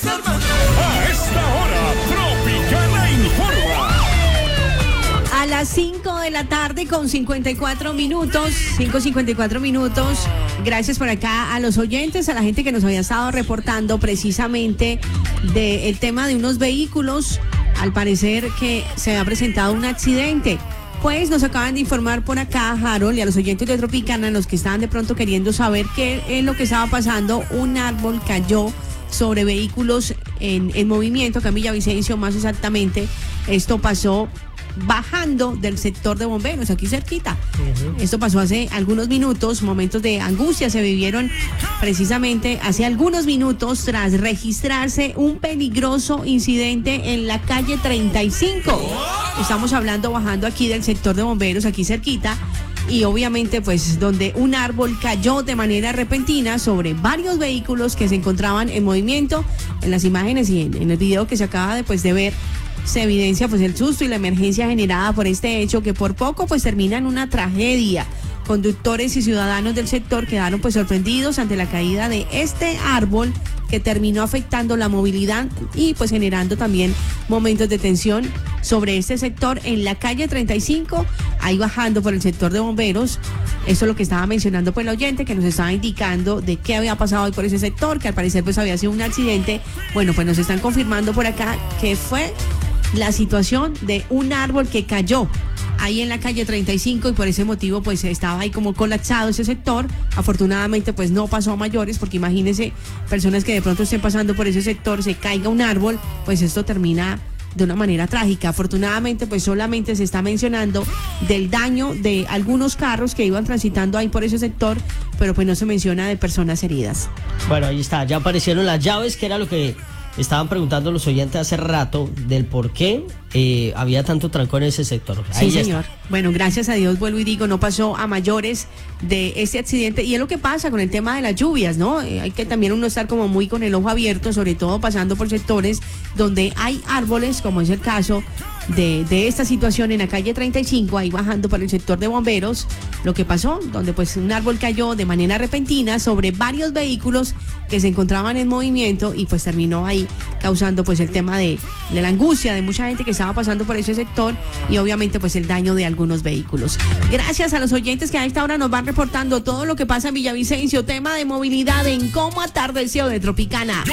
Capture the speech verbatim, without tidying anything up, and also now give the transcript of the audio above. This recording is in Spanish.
A esta hora, Tropicana informa. A las cinco de la tarde con cincuenta y cuatro minutos, cinco cincuenta y cuatro minutos. Gracias por acá a los oyentes, a la gente que nos había estado reportando precisamente del tema de unos vehículos. Al parecer que se ha presentado un accidente. Pues nos acaban de informar por acá, Harold, y a los oyentes de Tropicana, los que estaban de pronto queriendo saber qué es lo que estaba pasando. Un árbol cayó sobre vehículos en, en movimiento, acá en Villavicencio más exactamente. Esto pasó bajando del sector de bomberos, aquí cerquita. Uh-huh. Esto pasó hace algunos minutos, momentos de angustia se vivieron precisamente hace algunos minutos tras registrarse un peligroso incidente en la calle treinta y cinco. Estamos hablando bajando aquí del sector de bomberos, aquí cerquita. Y obviamente pues donde un árbol cayó de manera repentina sobre varios vehículos que se encontraban en movimiento. En las imágenes y en, en el video que se acaba de, pues, de ver, se evidencia pues el susto y la emergencia generada por este hecho, que por poco pues termina en una tragedia. Conductores y ciudadanos del sector quedaron pues sorprendidos ante la caída de este árbol, que terminó afectando la movilidad y pues generando también momentos de tensión sobre este sector en la calle treinta y cinco, ahí bajando por el sector de bomberos. Eso es lo que estaba mencionando pues el oyente, que nos estaba indicando de qué había pasado hoy por ese sector, que al parecer pues había sido un accidente. Bueno, pues nos están confirmando por acá que fue la situación de un árbol que cayó ahí en la calle treinta y cinco, y por ese motivo pues estaba ahí como colapsado ese sector. Afortunadamente pues no pasó a mayores, porque imagínense, personas que de pronto estén pasando por ese sector, se caiga un árbol, pues esto termina de una manera trágica. Afortunadamente pues solamente se está mencionando del daño de algunos carros que iban transitando ahí por ese sector, pero pues no se menciona de personas heridas. Bueno, ahí está, ya aparecieron las llaves, que era lo que estaban preguntando los oyentes hace rato, del por qué eh, había tanto trancón en ese sector. Ahí sí, ya señor. Está. Bueno, gracias a Dios, vuelvo y digo, no pasó a mayores de este accidente. Y es lo que pasa con el tema de las lluvias, ¿no? Eh, hay que también uno estar como muy con el ojo abierto, sobre todo pasando por sectores donde hay árboles, como es el caso de, de esta situación en la calle treinta y cinco, ahí bajando por el sector de bomberos. Lo que pasó, donde pues un árbol cayó de manera repentina sobre varios vehículos que se encontraban en movimiento, y pues terminó ahí causando pues el tema de, de la angustia de mucha gente que estaba pasando por ese sector, y obviamente pues el daño de algunos vehículos. Gracias a los oyentes que a esta hora nos van reportando todo lo que pasa en Villavicencio, tema de movilidad en Cómo Atardeció de Tropicana. Yo